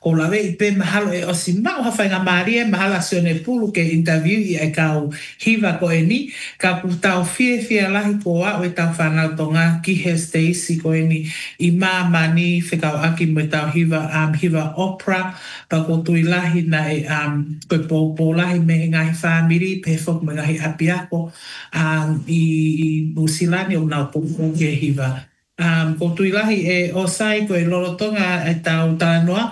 ko lawe I pe mahalo e osi mau hawhainga maari e mahala sione pulu ke interview I ai kau hiva ko e ni, ka ku tau fie lahi ko a o e tau whanau tonga ki he Stacy ko e ni I mā mani whekau aki mo e tau hiva opera, pa ko tui lahi na e koe pō lahi me ngai whamiri, pe fok me ngai apiako I Musilani o nau pō ke hiva. Ko tui lahi e osai koe lorotonga e tau tānoa,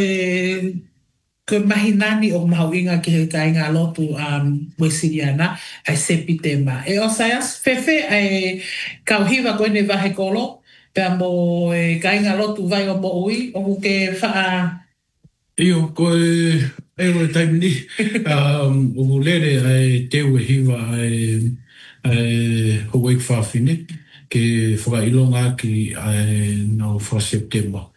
koe mahinani o mahauinga ki he kainga lotu Wesiriana ai sepi tema. E osai as fefe ai kauhiva koe ne vahe kolo, pea mo e kainga lotu vai o mo ui, o ke wha... Io, koe ero e taimini, o lere ai teu e hiva ai Hawaii whawhine, ke whakailonga ki nau September.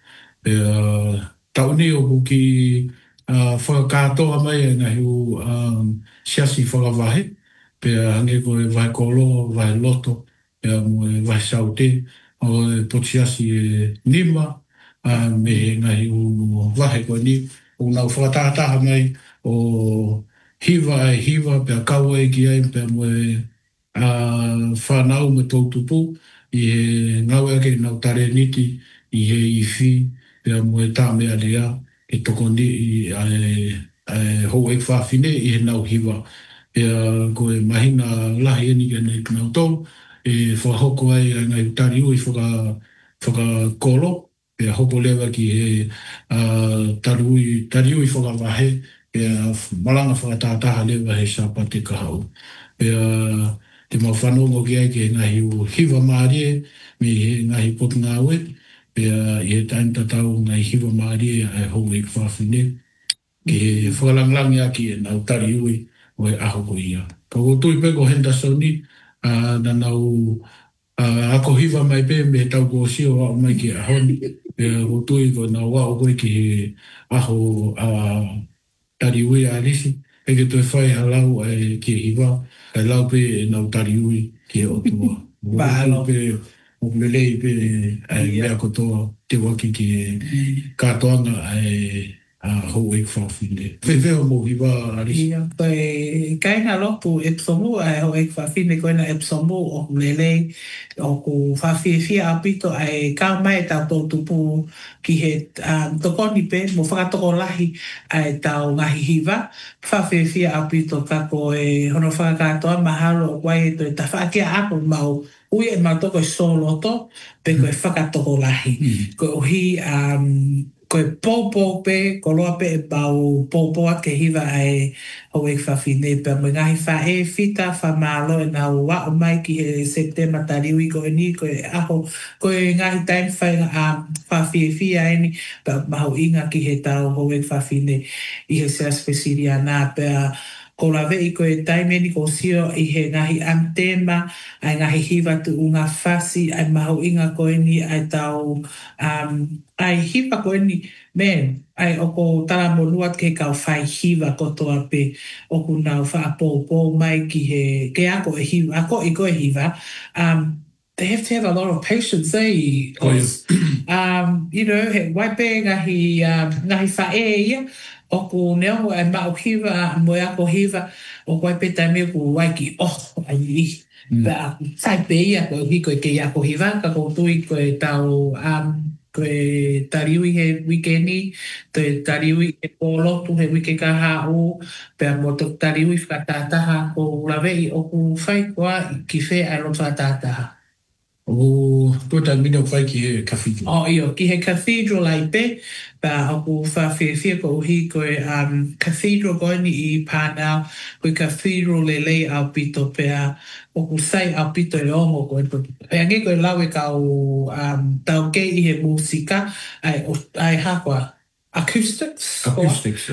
Tauni o ki whakatoa mai na hiu siasi whakavahe, pea hange ko e vai kolo, vai loto, pea mo e vai saute, o e potiasi e nima, me na hiu vahe ko ni, o nau whakatataha mai o hiva, pea kaua e ki ai, pea mo e whanau me tau tupu, I he ngau ake nau tare niti, I he iwi, pea mo e tā mea lea, e toko ni I hou e whawhine, I he nau hiva. Pea ko e mahina lahi eni ke nei nau tau, e whahoko ai ngai tari ui whakakolo, pea hoko lewa ki he tari ui whakavahe, pea malanga whakatātaha lewa he sāpate kahau. Pea te mau whanongo ki ai ke ngahi o hiva maarie, me he ngahi potu ngā ue, pea I he tainta tau ngahi hiva maarie ai hou e whawhine, ke he whakalanglangi aki e nau tari ui o e aho ko ia. Ka o tui pe ko Henderson na nau ako hiva mai pe me tau ko sio wa mai ki a honi, pea o tui ko nau wa o koe ki he aho tari ui a risi, e ke toi whai halau ki hiva, kai lau pe nau tari ui ki o tua. Mahalo. Pe o lelei pe mea kotoa te waki ki katoanga hou e whawhine. Whewheho mo hiva arisi. Koe kainga lopu epsomu ai hou e whawhine koe na epsomu o lelei o ku whawhiwhia apito ai kao mai tau tō tupu ki he tokoni pe mo whakatoko lahi ai tau ngahi hiva. Whawhiwhia apito kako e hono whakatoa mahalo o kwai e toi ta whaakia ako mau ui e matoko e soloto pe koe whakatoko lahi. Koe ohi koe pōpō pe, ko loa pe e pau pōpō ake hiva ai hou e whawhine pe mo ngahi wha e whita wha mālo e nau wa o mai ki he September tariwi ko e ni, ko e aho, ko e ngahi time whawhiwhia e ni, pe mahu inga ki he tau hou e whawhine I he seas pesiria nā pe ko la vei ko e taime ni ko sio I he ngahi antema, ai ngahi hiva tu unga whasi, ai mahu inga ko e ni ai tau ai hiva ko ni men ai oko tala monuat ke kau whai hiva kotoa pe oku nau whaapōpō mai ki he ke ako e hiva, ako I ko e hiva, they have to have a lot of patience, eh? You know, he waipe ngahi whae ia, oku neo e mau hiva, mo e ako hiva, o waipe taime ku waiki, ai saipe ia ko hiko ke ako hiva, ka ko tui ko e tau ko e tariui he wikeni, te tariui e polotu he wike ka hau, pea mo to tariui whakatataha ko lawei o ku whai koa ki whe ai lo whakatataha. O tuata mino whai ki he cathedral. Iyo, ki he cathedral ai pe, pa oku whawhiwhia ko uhi ko e cathedral koe ni I pānau, ko e cathedral lelei au pito pea, oku sai au pito e ongo ko e pea nge ko e lau e kau tau kei I he musika, ai hakwa, acoustics. Acoustics.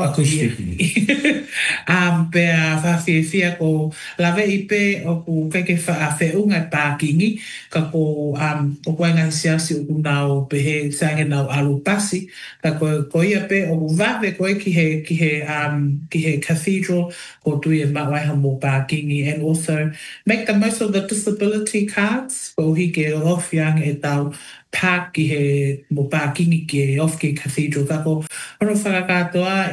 Pea whawhiwhia ko lawe I pe o ku keke whaunga pākingi, ka ko koenga siasi o ku nau pehe sange nau alupasi, ka ko ia pe o ku wawe koe ki he cathedral ko tui e mawaiha mo pākingi, and also make the most of the disability cards, ko hike ofiang e tau pā ki he mo Pākingi ki he of ki cathedral kako. Ono whakakatoa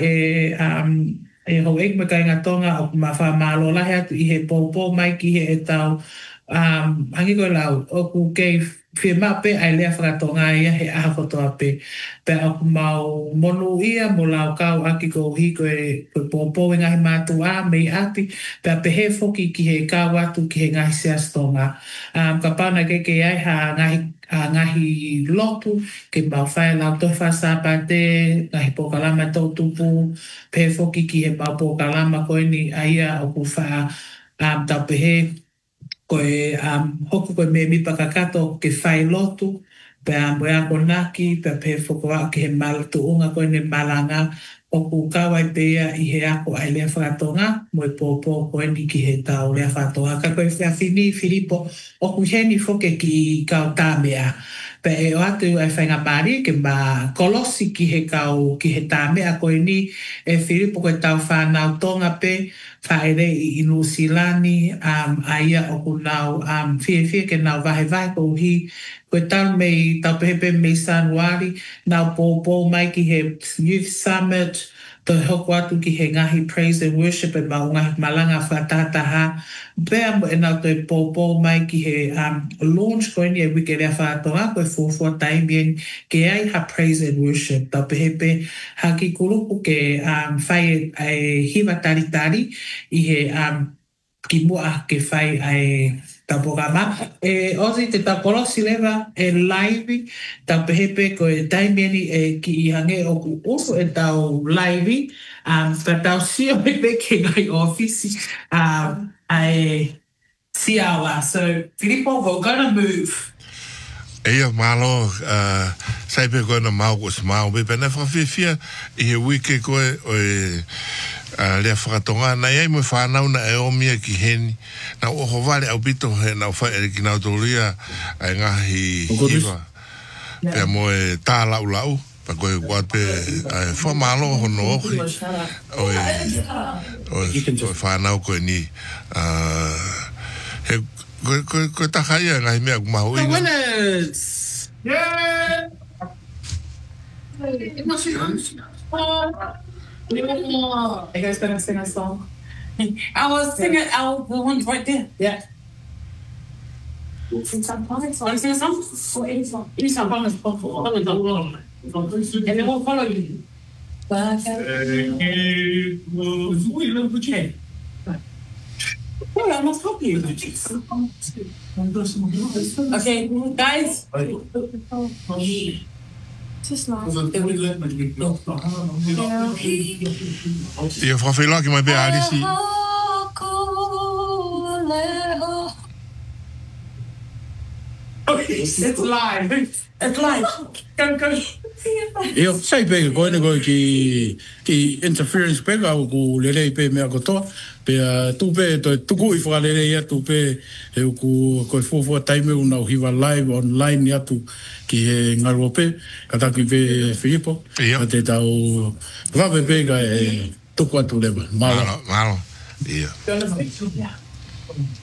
e hau ek me kai ngā tonga o ma wha mālo lahi atu I he pōpō mai ki he e tau hangi koe lau o ku kei whia mape ai lea whakatonga ia he aha kotoa pe. Pe aku mau monu ia mo lau kau aki ko hi koe pōpō e ngahi mātu a mei ati pe a pehe foki ki he kau atu ki he ngahi seas tonga. Ka pauna ke ai ha ngahi lotu ke mau whae lau toi whasapate ngahi pōkalama tau tupu pehe foki ki he mau pōkalama koe ni aia o ku wha tau pehe koe hoku koe me mi pakakato ke whai lotu, pe moe ako naki, pe pe whokoa ke he malatuunga koe ne malanga, oku kawai pea I he ako ai lea whakatonga, moe pōpō koe ni ki he tau lea whakatonga. Ka koe whiawhini, Filipo, oku heni whoke ki kau tāmea. Pe e o atu ai whainga māri ke mā kolosi ki he kau ki he tāmea koe ni, e Filipo koe tau whanau tonga pe, whaere I Nusilani, aia oku nau, whie ke nau vahe kou hi, koe tau mei, tau pehepe mei Sanuari, nau pōpō mai ki he Youth Summit, to hoko atu ki he ngahi praise and worship e mau ngahi malanga whatataha. Pea mo e nau to e pōpō mai ki he launch koe ni e wike rea whātoa koe fōfua taimien ke ai ha praise and worship. Tau pehepe haki kurupu ke whai ai hiwa taritari I he ki mua ke whai ai tapogama. E ozi te tapolosi lewa e laivi, tau pehepe ko e taimieni e ki I hange o ku usu e tau laivi, ka tau sio pepe ke ngai ofisi ai siawa. So, Filippo, we're gonna move. Eia malo, sai pe koe na mau ko se mau, pepe na whawhiwhia I he wike koe o e lea whakatonga, na iai mo whanau na e omia ki heni, na oho vale au pito he na whae ere ki nau tōria ai ngahi hiwa, pia mo e tā lau lau, pa koe kua pe whamalo hono ohi, o whanau koe ni, he koe takaia ngahi mea kumahu inga. Yeah! Are you guys gonna sing a song? I was singing the ones right there. Yeah. Want to sing a song? Or any song? Any song. And then we'll follow you. Well, I must help you. Okay, guys. Ia whawhila ki mai pe arisi. It's live. It's live. Go. Ia, sai pe koe ne koe ki interference pe ka ku lele pe mea kotoa. Pe tupe to tuku I whakalele ia tupe he ku koe fofua taime una hiwa live online atu ki he ngaru pe kataki pe Filipo. Ia. Ka te tau wape pe ka e tuku atu lewa. Malo. Ia.